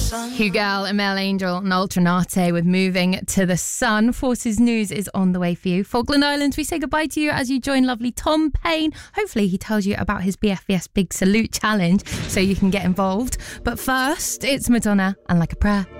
Hugo, Mel Angel and Ultranate with Moving to the Sun. Forces News is on the way for you. Falkland Islands, we say goodbye to you as you join lovely Tom Payne. Hopefully he tells you about his BFBS Big Salute Challenge so you can get involved. But first, it's Madonna and Like a Prayer.